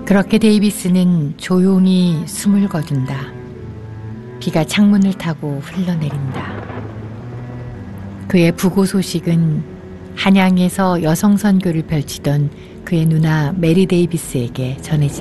그렇게 데이비스는 조용히 숨을 거둔다. 비가 창문을 타고 흘러내린다. 그의 부고 소식은 한양에서 여성 선교를 펼치던 그의 누나 메리 데이비스에게 전해진다.